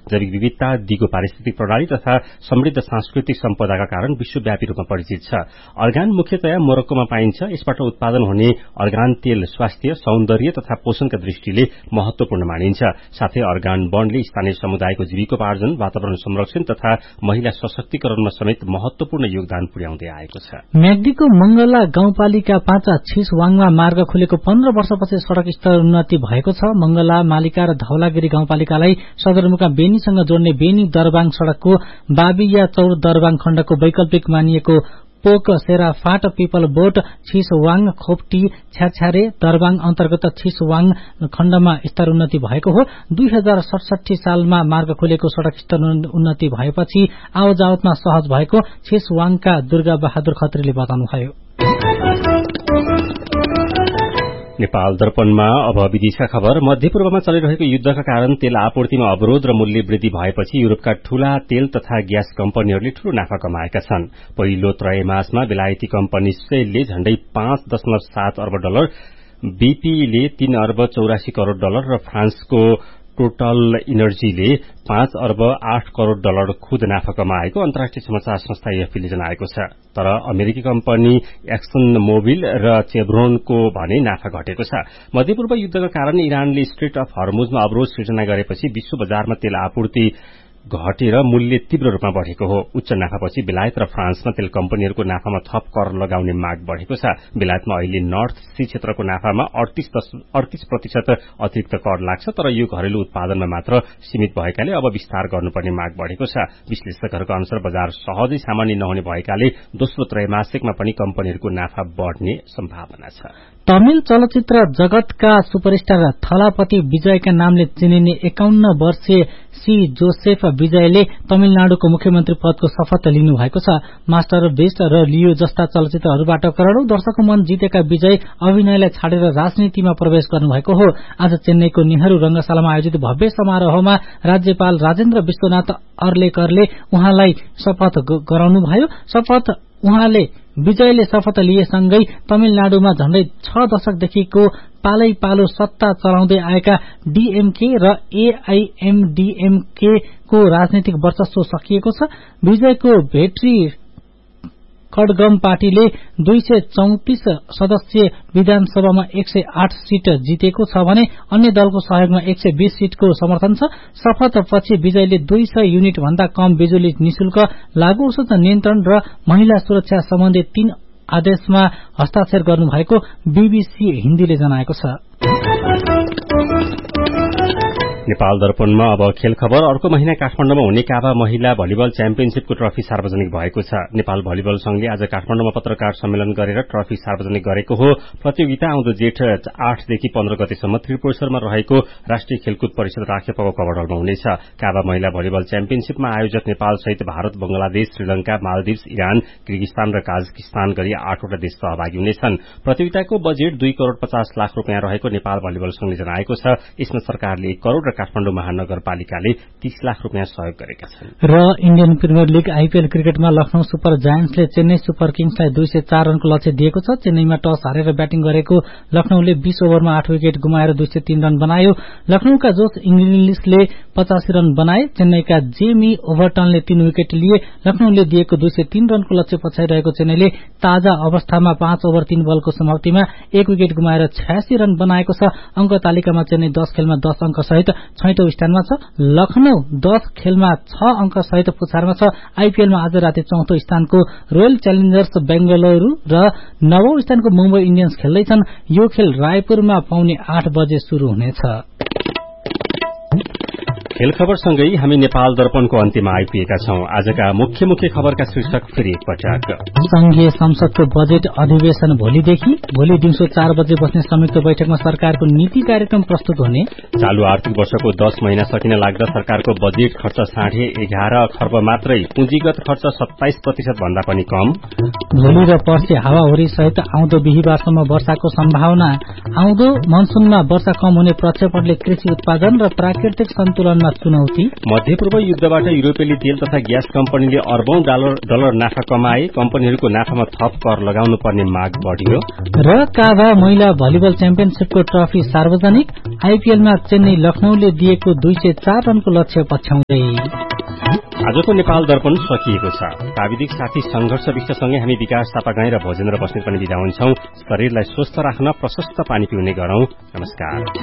जैविक विविधता, दिगो पारिस्थितिक प्रणाली तथा समृद्ध सांस्कृतिक सम्पदाका कारण विश्वव्यापी रूपमा परिचित छ। अर्गान मुख्यतया मोरक्कोमा पाइन्छ। यसबाट उत्पादन हुने अर्गान तेल स्वास्थ्य, सौन्दर्य तथा पोषणका दृष्टिले महत्वपूर्ण मानिन्छ। साथै अर्गान वनले स्थानीय समुदायको जीविकोपार्जन, वातावरण संरक्षण तथा महिला सशक्तिकरणमा समेत महत्वपूर्ण योगदान पुर्याउँदै आएको छ। म्याग्दीको मंगला गाउँपालिका 5 छिसवाङमा मार्ग खुलेको 15 वर्षपछि सड़क स्तर उन्नति भएको छ। मंगला, मालिका र धौलागिरी गाउँपालिकालाई सदरमुकाम बेनीसँग जोड्ने बेनी दरबाङ सड़कको बाबिया चौर दरबाङ खण्डको वैकल्पिक मानिएको पोक सेरा फाट पिपल बोट छिसवाङ खोप्टी छ्याछ्यारे दरबाङ अन्तर्गत छिसवाङ खण्डमा स्तर उन्नति भएको हो। 2067 सालमा मार्ग खुलेको सड़क स्तर उन्नति भएपछि आवजावतमा सहज भएको छिसवाङका दुर्गा बहादुर खत्रीले बताउनुभयो। नेपाल दर्पणमा अब विदेशका खबर। मध्यपूर्वमा चलिरहेको युद्धका कारण तेल आपूर्तिमा अवरोध र मूल्य वृद्धि भएपछि युरोपका ठूला तेल तथा ग्यास कम्पनीहरूले ठूलो नाफा कमाएका छन्। पहिलो त्रैमासमा बेलायती कम्पनी सेलले झण्डै $5.7 अर्ब, बीपीले $3 अर्ब 84 करोड़ र फ्रान्सको टोटल इनर्जीले $5 अर्ब 8 करोड़ खुद नाफा कमाएको अन्तर्राष्ट्रिय समाचार संस्था एएफपीले जनाएको छ। तर अमेरिकी कम्पनी एक्सन मोबिल र चेभ्रोनको भने नाफा घटेको छ। मध्यपूर्व युद्धका कारण इरानले स्ट्रेट अफ हर्मुजमा अवरोध सिर्जना गरेपछि विश्व बजारमा तेल आपूर्ति घटेर मूल्य तीव्र रूपमा बढ़ेको हो। उच्च नाफापछि बेलायत र फ्रान्समा तेल कम्पनीहरूको नाफामा थप कर लगाउने माग बढ़ेको छ। बेलायतमा अहिले नर्थ सी क्षेत्रको नाफामा 38% अतिरिक्त कर लाग्छ, तर यो घरेलु उत्पादनमा मात्र सीमित भएकाले अब विस्तार गर्नुपर्ने माग बढ़ेको छ। विश्लेषकहरूको अनुसार बजार सहजै सामान्य नहुने भएकाले दोस्रो त्रैमासिकमा पनि कम्पनीहरूको नाफा बढ़ने सम्भावना छ। तमिल चलचित्र जगतका सुपरस्टार थलापति विजयका नामले चिनिने 51 वर्षीय सी जोसेफ विजयले तमिलनाडुको मुख्यमन्त्री पदको शपथ लिनु भएको छ। मास्टर बेस्ट र लियो जस्ता चलचित्रहरूबाट करोड़ौं दर्शकको मन जितेका विजय अभिनयलाई छाडेर राजनीतिमा प्रवेश गर्नुभएको हो। आज चेन्नईको नेहरू रंगशालामा आयोजित भव्य समारोहमा राज्यपाल राजेन्द्र विश्वनाथ अर्लेकरले उहाँलाई शपथ गराउनुभयो। उहाँले विजयले शपथ लिएसँगै तमिलनाडुमा झण्डै 6 दशकदेखिको पालै पालो सत्ता चलाउँदै आएका डीएमके र एआईएमडीएमके को राजनीतिक वर्चस्व सकिएको छ। विजयको भेट्री खड्गम पार्टीले 234 सदस्यीय विधानसभामा 108 सीट जितेको छ भने अन्य दलको सहयोगमा 120 सीटको समर्थन छ। शपथपछि विजयले 200 युनिट भन्दा कम बिजुली निशुल्क, लागू औषध नियन्त्रण र महिला सुरक्षा सम्बन्धी 3 आदेशमा हस्ताक्षर गर्नुभएको बीबीसी हिन्दीले जनाएको छ। नेपाल दर्पणमा अब खेल खबर। अर्को महिना काठमाडौँमा हुने काभा महिला भलिबल च्याम्पियनशिपको ट्रफी सार्वजनिक भएको छ। नेपाल भलिबल संघले आज काठमाडौँमा पत्रकार सम्मेलन गरेर ट्रफी सार्वजनिक गरेको हो। प्रतियोगिता आउँदो जेठ 8 देखि 15 गतेसम्म त्रिपुरेश्वरमा रहेको राष्ट्रिय खेलकुद परिषद राखेपको कवरहलमा हुनेछ। काभा महिला भलिबल च्याम्पियनशिपमा आयोजक नेपाल सहित Bharat, Bangladesh, Sri Lanka, Maldives, Iran, Kyrgyzstan र काजाकिस्तान गरी 8वटा देश सहभागी हुनेछन्। प्रतियोगिताको बजेट 2 करोड़ 50 लाख रुपियाँ रहेको नेपाल भलिबल संघले जनाएको छ। यसमा सरकारले 1 करोड़ र काठमाडौँ महानगरपालिकाले 30 लाख रुपियाँ सहयोग गरेका छन्। र इन्डियन प्रिमियर लीग आईपीएल क्रिकेटमा लखनऊ सुपर जायन्ट्सले चेन्नई सुपर किङ्सलाई 204 रनको लक्ष्य दिएको छ। चेन्नईमा टस हारेर ब्याटिङ गरेको लखनऊले 20 ओभरमा 8 विकेट गुमाएर 203 रन बनायो। लखनऊका जोस इङ्ग्लिसले 85 रन बनाए। चेन्नईका जेमी ओभरटनले 3 विकेट लिए। लखनऊले दिएको 203 रनको लक्ष्य पछ्याइरहेको चेन्नईले ताजा अवस्थामा 5 ओभर 3 बलको समाप्तिमा 1 विकेट गुमाएर 86 रन बनाएको छ। अंक तालिकामा चेन्नई 10 खेलमा 10 अंक सहित 6औं स्थानमा छ। लखनऊ 10 खेलमा 6 अंक सहित पुछारमा छ। आईपीएलमा आज राति 4औं स्थानको रोयल च्यालेन्जर्स बेंगलुरू र 9औं स्थानको मुम्बई इन्डियन्स खेल्दैछन्। यो खेल रायपुरमा पाउने 8 बजे शुरू हुनेछ। खेल खबरसँगै हामी नेपाल दर्पणको अन्त्यमा आइपुगेका छौं। आजका मुख्य खबरका शीर्षक फेरि एकपटक। संघीय संसदको बजेट अधिवेशन भोलि दिउँसो 4 बजे बस्ने संयुक्त बैठकमा सरकारको नीति कार्यक्रम प्रस्तुत हुने। चालू आर्थिक वर्षको 10 महिना सकिन लाग्दा सरकारको बजेट खर्च 11.5 खर्ब मात्रै, पुँजीगत खर्च 27% भन्दा पनि कम। भोलि र पर्सि हावाहुरी सहित आउँदो बिहिबारसम्म वर्षाको सम्भावना। आउँदो मनसुनमा वर्षा कम हुने प्रक्षेपणले कृषि उत्पादन र प्राकृतिक सन्तुलनमा निर्माणमा चुनौती, मध्यपूर्व युद्धबाट युरोपेली तेल तथा ग्यास कम्पनीले अर्बौं डलर नाफा कमाए, कम्पनीहरूको नाफामा थप कर लगाउनु पर्ने माग बढ़ियो र काभा महिला भलिबल च्याम्पियनशीपको ट्रफी सार्वजनिक, आईपीएलमा चेन्नई लखनऊले दिएको 204 रनको लक्ष्य पछ्याउँदै। आजको नेपाल दर्पण सकिएको छ। प्राविधिक साथी संघर्ष विश्वसँगै हामी विकास थापागाई र भोजेन्द्र बस्नेत पनि बिदा हुन्छौं। शरीरलाई स्वस्थ राख्न प्रशस्त पानी पिउने गरौं। नमस्कार।